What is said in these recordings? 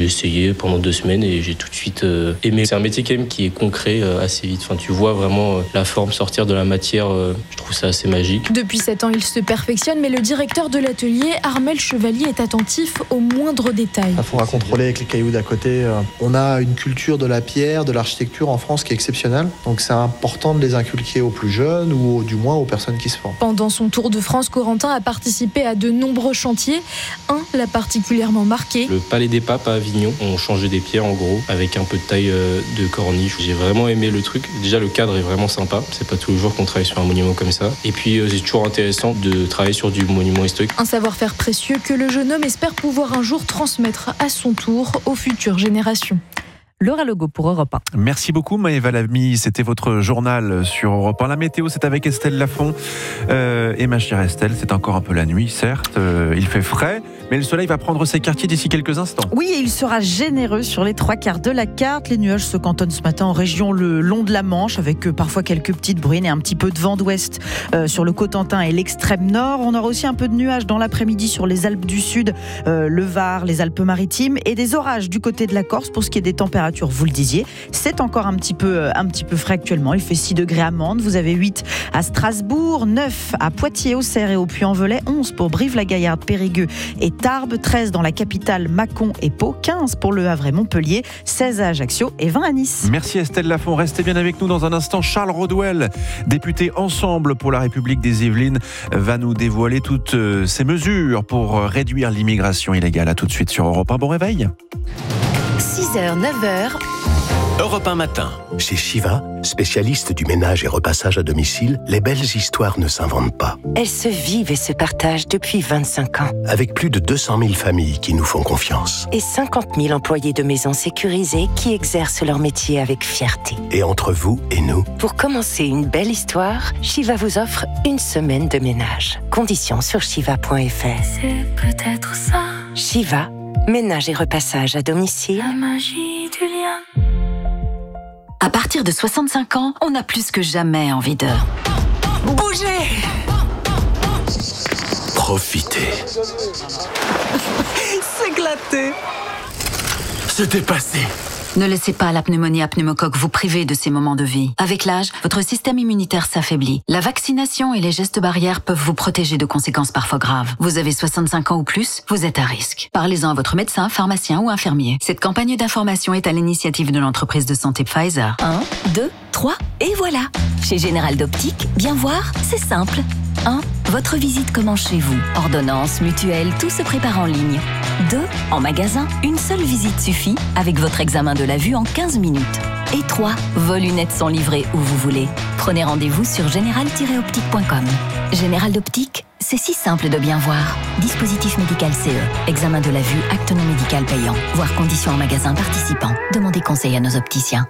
essayé pendant 2 semaines et j'ai tout de suite aimé. C'est un métier quand même qui est concret assez vite. Enfin, tu vois vraiment la forme sortir de la matière. Je trouve ça assez magique. Depuis 7 ans, il se perfectionne, mais le directeur de l'atelier, Armel Chevalier, est attentif aux moindres détails. Il faudra contrôler avec les cailloux d'à côté. On a une culture de la pierre, de l'architecture en France qui est exceptionnelle. Donc c'est important de les inculquer aux plus jeunes ou du moins aux personnes qui se forment. Pendant son tour de France, Corentin a participé à de nombreux chantiers. Un l'a particulièrement marqué. Le Palais des Papes à Avignon, on changeait des pierres en gros, avec un peu de taille de corniche. J'ai vraiment aimé le truc. Déjà le cadre est vraiment sympa. C'est pas tous les jours qu'on travaille sur un monument comme ça. Et puis c'est toujours intéressant de travailler sur du monument historique. Un savoir-faire précieux que le jeune homme espère pouvoir un jour transmettre à son tour aux futures générations. Laura Legault pour Europe 1. Merci beaucoup Maëva Lamy, c'était votre journal sur Europe 1. La météo, c'est avec Estelle Lafont. Et ma chère Estelle, c'est encore un peu la nuit, certes, il fait frais, mais le soleil va prendre ses quartiers d'ici quelques instants. Oui, et il sera généreux sur les 3/4 de la carte. Les nuages se cantonnent ce matin en région le long de la Manche, avec parfois quelques petites bruines et un petit peu de vent d'ouest sur le Cotentin et l'extrême nord. On aura aussi un peu de nuages dans l'après-midi sur les Alpes du Sud, le Var, les Alpes-Maritimes, et des orages du côté de la Corse. Pour ce qui est des températures, vous le disiez, c'est encore un petit peu frais actuellement. Il fait 6 degrés à Mende, vous avez 8 à Strasbourg, 9 à Poitiers, Auxerre et au Puy-en-Velay, 11 pour Brive-la-Gaillarde, Périgueux et Tarbes, 13 dans la capitale Mâcon et Pau, 15 pour Le Havre et Montpellier, 16 à Ajaccio et 20 à Nice. Merci Estelle Lafont, restez bien avec nous dans un instant. Charles Rodwell, député Ensemble pour la République des Yvelines, va nous dévoiler toutes ses mesures pour réduire l'immigration illégale. À tout de suite sur Europe 1, bon réveil. 6h, 9h. Europe 1 matin. Chez Shiva, spécialiste du ménage et repassage à domicile, les belles histoires ne s'inventent pas. Elles se vivent et se partagent depuis 25 ans. Avec plus de 200 000 familles qui nous font confiance. Et 50 000 employés de maisons sécurisées qui exercent leur métier avec fierté. Et entre vous et nous, pour commencer une belle histoire, Shiva vous offre 1 semaine de ménage. Conditions sur shiva.fr. C'est peut-être ça. Shiva, ménage et repassage à domicile. La magie du lien. À partir de 65 ans, on a plus que jamais envie de bouger. Profitez. S'éclater. Se dépasser. Ne laissez pas la pneumonie à pneumocoque vous priver de ces moments de vie. Avec l'âge, votre système immunitaire s'affaiblit. La vaccination et les gestes barrières peuvent vous protéger de conséquences parfois graves. Vous avez 65 ans ou plus, vous êtes à risque. Parlez-en à votre médecin, pharmacien ou infirmier. Cette campagne d'information est à l'initiative de l'entreprise de santé Pfizer. 1, 2, 3, et voilà. Chez Général d'Optique, bien voir, c'est simple. 1. Votre visite commence chez vous. Ordonnance, mutuelle, tout se prépare en ligne. 2. En magasin, une seule visite suffit avec votre examen de la vue en 15 minutes. Et 3. Vos lunettes sont livrées où vous voulez. Prenez rendez-vous sur général-optique.com. Général d'Optique, c'est si simple de bien voir. Dispositif médical CE. Examen de la vue, acte non médical payant. Voir conditions en magasin participant. Demandez conseil à nos opticiens.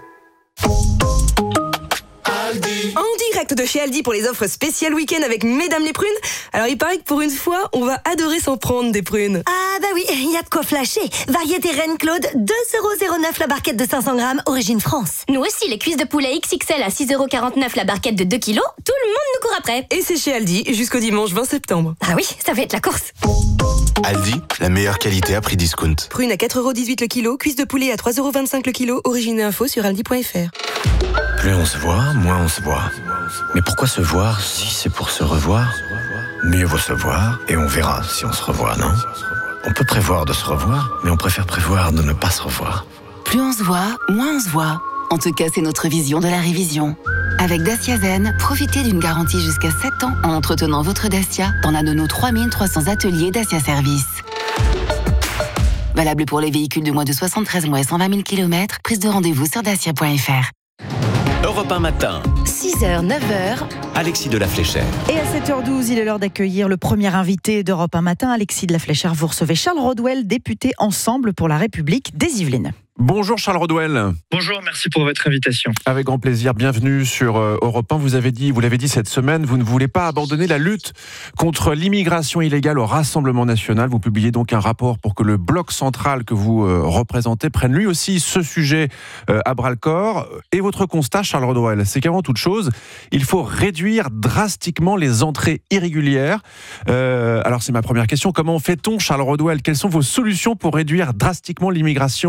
En direct de chez Aldi pour les offres spéciales week-end avec Mesdames les prunes. Alors il paraît que pour une fois, on va adorer s'en prendre des prunes. Ah bah oui, il y a de quoi flasher. Variété Reine Claude, 2,09€ la barquette de 500 grammes, origine France. Nous aussi, les cuisses de poulet XXL à 6,49€ la barquette de 2 kilos, tout le monde nous court après. Et c'est chez Aldi jusqu'au dimanche 20 septembre. Ah oui, ça va être la course. Aldi, la meilleure qualité à prix discount. Prune à 4,18€ le kilo, cuisse de poulet à 3,25€ le kilo, origine et info sur aldi.fr. Plus on se voit, moins on se voit. Mais pourquoi se voir si c'est pour se revoir? Mieux vaut se voir et on verra si on se revoit, non? On peut prévoir de se revoir, mais on préfère prévoir de ne pas se revoir. Plus on se voit, moins on se voit. En tout cas, c'est notre vision de la révision. Avec Dacia Zen, profitez d'une garantie jusqu'à 7 ans en entretenant votre Dacia dans l'un de nos 3300 ateliers Dacia Service. Valable pour les véhicules de moins de 73 mois et 120 000 km, prise de rendez-vous sur dacia.fr. Europe 1 matin. 6h, 9h. Alexis de la Fléchère. Et à 7h12, il est l'heure d'accueillir le premier invité d'Europe 1 matin, Alexis de la Fléchère. Vous recevez Charles Rodwell, député Ensemble pour la République des Yvelines. Bonjour Charles Rodwell. Bonjour, merci pour votre invitation. Avec grand plaisir, bienvenue sur Europe 1. Vous l'avez dit cette semaine, vous ne voulez pas abandonner la lutte contre l'immigration illégale au Rassemblement national. Vous publiez donc un rapport pour que le bloc central que vous représentez prenne lui aussi ce sujet à bras-le-corps. Et votre constat, Charles Rodwell, c'est qu'avant toute chose, il faut réduire drastiquement les entrées irrégulières. Alors c'est ma première question, comment fait-on, Charles Rodwell? Quelles sont vos solutions pour réduire drastiquement l'immigration